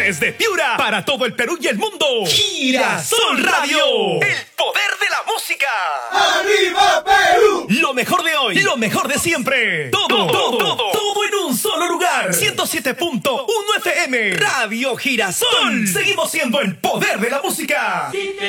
Desde Piura, para todo el Perú y el mundo. Girasol Radio. El poder de la música. ¡Arriba Perú! Lo mejor de hoy, lo mejor de siempre. Todo en un solo lugar. 107.1 FM. Radio Girasol. Seguimos siendo el poder de la música.